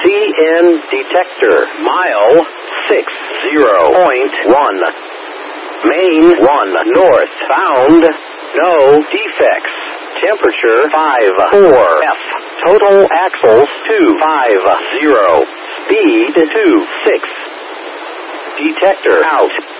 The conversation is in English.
CN detector. Mile 60.1. Main 1 north. Found no defects. Temperature 54 F. Total axles 250. Speed 26. Detector out.